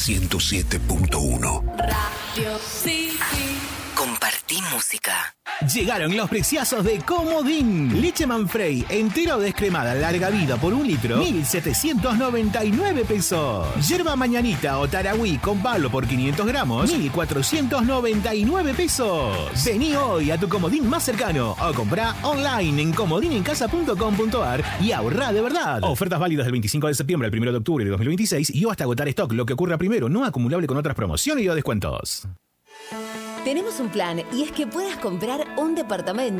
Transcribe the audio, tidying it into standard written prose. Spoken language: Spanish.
107.1. Radio City. Compartí música. Llegaron los preciazos de Comodín. Leche Manfrey entera o descremada larga vida por 1 litro, 1.799 pesos. Yerba mañanita o tarahui con palo por 500 gramos, 1.499 pesos. Vení hoy a tu Comodín más cercano o comprá online en comodinencasa.com.ar y ahorrá de verdad. Ofertas válidas del 25 de septiembre al 1 de octubre de 2026 y o hasta agotar stock, lo que ocurra primero, no acumulable con otras promociones y o descuentos. Tenemos un plan y es que puedas comprar un departamento